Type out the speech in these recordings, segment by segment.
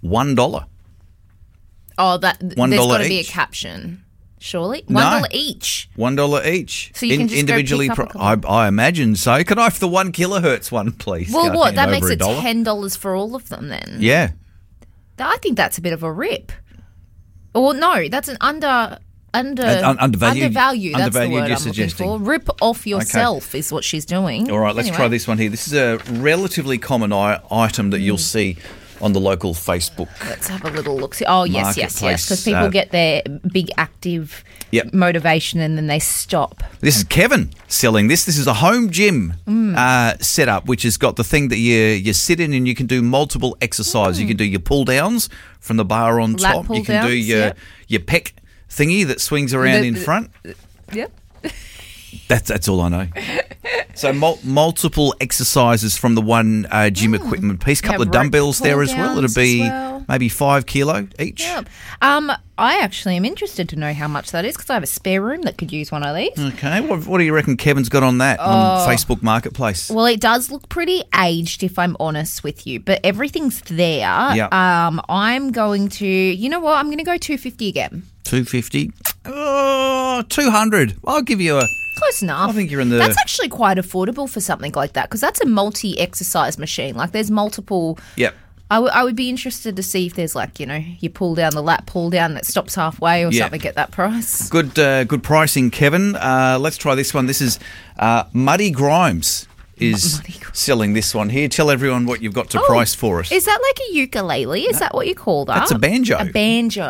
$1. Oh, there's $1 got to be a each. caption, surely. $1 No. each. $1 each. So you can just individually. go pick up a I imagine so. Could I have the 1 kilohertz one, please? Well, Go what? That hand makes over it $1. $10 for all of them then. Yeah. I think that's a bit of a rip. Or no, that's an undervalued. Undervalued, That's the word you're I'm looking suggesting. for. Rip off yourself is what she's doing. All right, let's Anyway. try this one here. This is a relatively common item that you'll see on the local Facebook. Let's have a little look. Oh, yes. Marketplace, Because people get their big active Yep. motivation and then they stop. This is Kevin selling this. This is a home gym setup, which has got the thing that you sit in and you can do multiple exercises. You can do your pull downs from the bar on Lat top. pull You can do downs, your yep. your pec thingy that swings around in front. Yep. That's all I know. So multiple exercises from the one gym equipment piece. Couple of rope dumbbells there pull as well. It'll downs be as well. maybe 5 kilo each. Yep. I actually am interested to know how much that is because I have a spare room that could use one of these. Okay, what do you reckon Kevin's got on that on Facebook Marketplace? Well, it does look pretty aged, if I'm honest with you, but everything's there. Yeah. I'm going to, you know what? I'm going to go $250 again. $250. Oh, $200. I'll give you a. Close enough. I think you're in the. That's actually quite affordable for something like that because that's a multi-exercise machine. Like there's multiple. Yep. I would be interested to see if there's like, you pull down the lat pull down that stops halfway or Yeah. something at that price. Good pricing, Kevin. Let's try this one. This is Muddy Grimes is Muddy Grimes. selling this one here. Tell everyone what you've got to price for us. Is that like a ukulele? Is that what you call that? That's a banjo. A banjo.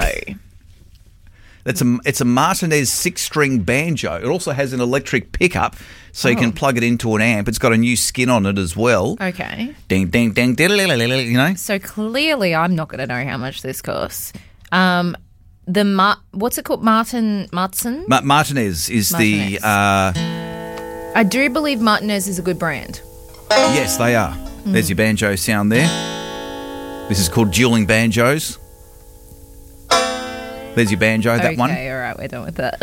It's a Martinez 6-string banjo. It also has an electric pickup, so you can plug it into an amp. It's got a new skin on it as well. Okay. Ding, ding, ding, diddle-diddle-diddle, you know. So clearly I'm not going to know how much this costs. What's it called? Martinez? Martinez is the... I do believe Martinez is a good brand. yes, they are. There's your banjo sound there. This is called Dueling Banjos. There's your banjo, that one. Okay, all right, we're done with that.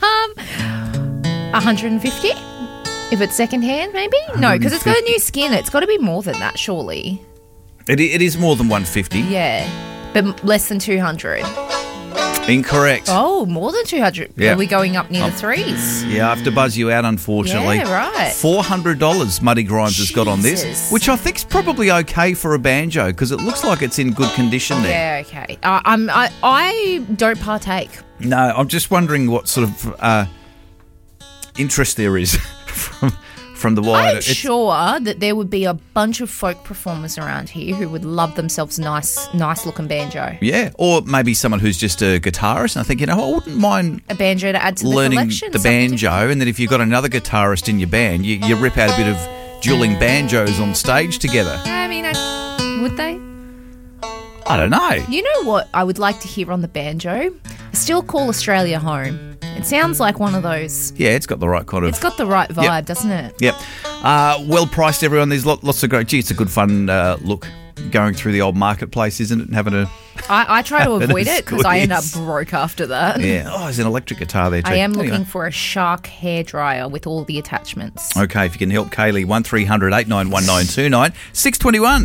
150? If it's secondhand, maybe? No, because it's got a new skin. It's got to be more than that, surely. It is more than 150. Yeah, but less than 200. Incorrect. Oh, more than 200. Yeah. Are we going up near the threes? Yeah, I have to buzz you out, unfortunately. Yeah, right. $400 Muddy Grimes has got on this, Jesus. which I think's probably okay for a banjo because it looks like it's in good condition there. Yeah, okay. I don't partake. No, I'm just wondering what sort of interest there is from the wider. I'm sure that there would be a bunch of folk performers around here who would love themselves a nice looking banjo. Yeah, or maybe someone who's just a guitarist, and I think, I wouldn't mind A banjo to add to the learning collection. the something banjo, and then if you've got another guitarist in your band, you rip out a bit of dueling banjos on stage together. I mean, would they? I don't know. You know what I would like to hear on the banjo? I still call Australia home. It sounds like one of those. Yeah, it's got the right kind of... It's got the right vibe, Yep. doesn't it? Yep. Well priced, everyone. There's lots of great... Gee, it's a good fun look going through the old marketplace, isn't it? And having a... I try to avoid That is it because I end up squeeze. broke after that. Yeah. Oh, there's an electric guitar there too. I am Anyway. looking for a Shark hairdryer with all the attachments. Okay, if you can help Kaylee, 1300 891929 621.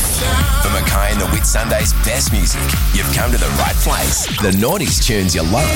For Mackay and the Whit Sunday's best music, you've come to the right place. The Naughties tunes you love.